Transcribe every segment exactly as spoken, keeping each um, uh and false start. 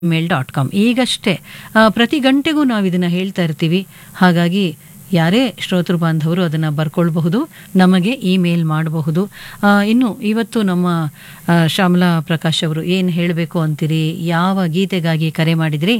ಮೇಲ್ dot com ಈಗಷ್ಟೇ ಆ, ಪ್ರತಿ ಗಂಟೆಗೂ ನಾವು ಇದನ್ನು ಹೇಳ್ತಾ ಇರ್ತೀವಿ. ಹಾಗಾಗಿ ಯಾರೇ ಶ್ರೋತೃ ಬಾಂಧವರು ಅದನ್ನು ಬರ್ಕೊಳ್ಬಹುದು, ನಮಗೆ ಇಮೇಲ್ ಮಾಡಬಹುದು. ಆ, ಇನ್ನು ಇವತ್ತು ನಮ್ಮ ಆ, ಶ್ಯಾಮಲಾ ಪ್ರಕಾಶ್ ಅವರು ಏನು ಹೇಳಬೇಕು ಅಂತೀರಿ? ಯಾವ ಗೀತೆಗಾಗಿ ಕರೆ ಮಾಡಿದ್ರಿ?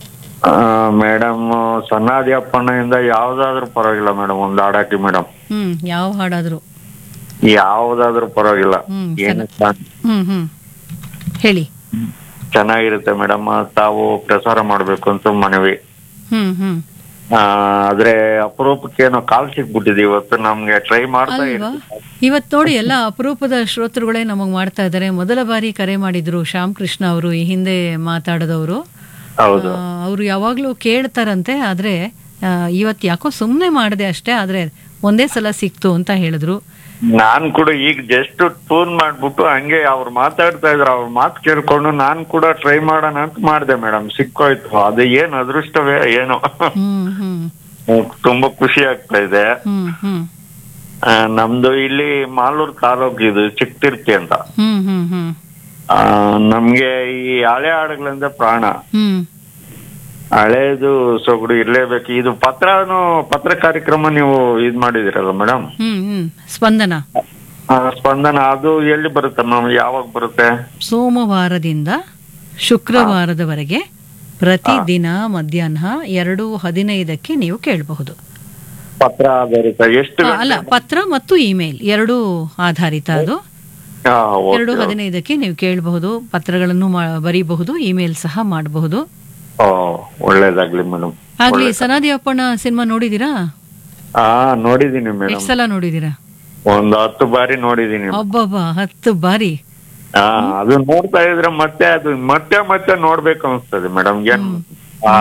ಮೇಡಮ್ ಸಣ್ಣಾದಿ ಅಪ್ಪಣ್ಣಿಂದ ಯಾವ್ದಾದ್ರು ಪರವಾಗಿಲ್ಲ ಮೇಡಮ್, ಒಂದು ಹಾಡಾಕಿ ಮೇಡಮ್. ಹ್ಮ್ ಯಾವ ಹಾಡಾದ್ರು ಯಾವ್ದಾದ್ರು ಪರವಾಗಿಲ್ಲ. ಹ್ಮ್, ಏನು ಹ್ಮ್ ಹ್ಮ್ ಹೇಳಿ. ಚೆನ್ನಾಗಿರುತ್ತೆ ಮೇಡಮ್, ತಾವು ಪ್ರಸಾರ ಮಾಡ್ಬೇಕು ಅಂತ ಮನವಿ. ಹ್ಮ್ ಹ್ಮ್ ಆ, ಆದ್ರೆ ಅಪರೂಪಕ್ಕೇನೋ ಕಾಲ್ ಸಿಕ್ಬಿಟ್ಟಿದೆ ಇವತ್ತು, ನಮ್ಗೆ ಟ್ರೈ ಮಾಡ್ತಾ ಅಲ್ವಾ? ಇರ್ತೀವಿ. ಇವತ್ತು ನೋಡಿ ಎಲ್ಲ ಅಪರೂಪದ ಶ್ರೋತೃಗಳೇ ನಮಗ್ ಮಾಡ್ತಾ ಇದ್ದಾರೆ. ಮೊದಲ ಬಾರಿ ಕರೆ ಮಾಡಿದ್ರು ಶ್ಯಾಮ್ ಕೃಷ್ಣ ಅವರು, ಈ ಹಿಂದೆ ಮಾತಾಡದವರು. ಹೌದು. ಅವರು ಯಾವಾಗ್ಲೂ ಕೇಳ್ತಾರಂತೆ, ಆದ್ರೆ ಆ, ಇವತ್ತು ಯಾಕೋ ಸುಮ್ನೆ ಮಾಡಿದೆ ಅಷ್ಟೇ, ಆದ್ರೆ ಒಂದೇ ಸಲ ಸಿಕ್ತು ಅಂತ ಹೇಳಿದ್ರು. ನಾನ್ ಕೂಡ ಈಗ ಜಸ್ಟ್ ಫೋನ್ ಮಾಡ್ಬಿಟ್ಟು ಹಂಗೆ ಅವ್ರು ಮಾತಾಡ್ತಾ ಇದ್ರು, ಅವ್ರ ಮಾತು ಕೇಳ್ಕೊಂಡು ನಾನ್ ಕೂಡ ಟ್ರೈ ಮಾಡೋಣ ಅಂತ ಮಾಡ್ದೆ ಮೇಡಮ್. ಸಿಕ್ಕೋಯ್ತು, ಅದು ಏನ್ ಅದೃಷ್ಟವೇ ಏನೋ. ಹ್ಮ್ ಹ್ಮ್ ತುಂಬಾ ಖುಷಿ ಆಗ್ತಾ ಇದೆ. ಹ್ಮ್ ಹ್ಮ್ ಆ, ನಮ್ದು ಇಲ್ಲಿ ಮಾಲೂರು ತಾಲೂಕು, ಇದು ಚಿಕ್ಕತಿರ್ತಿ ಅಂತ. ಹ್ಮ್ ಹ್ಮ್ ಹ್ಮ್ ಆ, ನಮ್ಗೆ ಈ ಹಳೆ ಹಾಡುಗಳಿಂದ ಪ್ರಾಣ. ಹ್ಮ್ ಹಳೇದು ಸೊಗಡು ಇರ್ಲೇಬೇಕು. ಇದು ಪತ್ರನು ಪತ್ರ ಕಾರ್ಯಕ್ರಮ ನೀವು ಇದ್ ಮಾಡಿದಿರಲ್ಲ ಮೇಡಮ್, ಹ್ಮ್ ಹ್ಮ್ ಸ್ಪಂದನ ಸ್ಪಂದನ, ಅದು ಎಲ್ಲಿ ಬರುತ್ತೆ ಮ್ಯಾಮ್, ಯಾವಾಗ ಬರುತ್ತೆ? ಸೋಮವಾರದಿಂದ ಶುಕ್ರವಾರದವರೆಗೆ ಪ್ರತಿದಿನ ಮಧ್ಯಾಹ್ನ ಎರಡು ಹದಿನೈದಕ್ಕೆ ನೀವು ಕೇಳಬಹುದು. ಪತ್ರ ಬರುತ್ತೆ ಎಷ್ಟು? ಆ, ಅಲ್ಲ, ಪತ್ರ ಮತ್ತು ಇಮೇಲ್ ಎರಡೂ ಆಧಾರಿತ ಅದು. ಹಾ, ಓಕೆ. ಎರಡು ಹದಿನೈದಕ್ಕೆ ನೀವು ಕೇಳಬಹುದು, ಪತ್ರಗಳನ್ನು ಮಾ- ಬರೀಬಹುದು, ಇಮೇಲ್ ಸಹ ಮಾಡಬಹುದು. ಓ, ಒಳ್ಳೇದಾಗ್ಲಿ ಮೇಡಮ್. ಆಗ್ಲಿ. ಸನಾದಿ ಅಪ್ಪಣ್ಣ ಸಿನಿಮಾ ನೋಡಿದೀರಾ? ಹಾ, ನೋಡಿದೀನಿ ಮೇಡಮ್, ಎಷ್ಟು ಸಲ ನೋಡಿದೀರಾ? ಒಂದು ಹತ್ತು ಬಾರಿ ನೋಡಿದೀನಿ. ಒಬ್ಬಬ್ಬ, ಹತ್ತು ಬಾರಿ. ಹಾ, ಅದು ನೋಡ್ತಾ ಇದ್ರೆ ಮತ್ತೆ ಅದು ಮತ್ತೆ ಮತ್ತೆ ನೋಡ್ಬೇಕು ಅನ್ಸ್ತದೆ ಮೇಡಮ್. ಏನ್ ಆ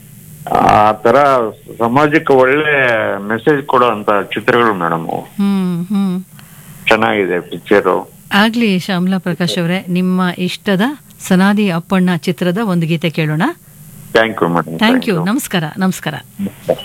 ಆ ತರ ಸಮಾಜಕ್ಕೆ ಒಳ್ಳೆ ಮೆಸೇಜ್ ಕೊಡೋ ಅಂತ ಚಿತ್ರಗಳು ಮೇಡಮ್. ಹ್ಮ್ ಹ್ಮ್ ಚೆನ್ನಾಗಿದೆ ಪಿಕ್ಚರು. ಆಗ್ಲಿ ಶ್ಯಾಮಲಾ ಪ್ರಕಾಶ್ ಅವರೇ, ನಿಮ್ಮ ಇಷ್ಟದ ಸನಾದಿ ಅಪ್ಪಣ್ಣ ಚಿತ್ರದ ಒಂದು ಗೀತೆ ಕೇಳೋಣ. Thank you madam. Thank you. ನಮಸ್ಕಾರ. ನಮಸ್ಕಾರ. ನಮಸ್ಕಾರ.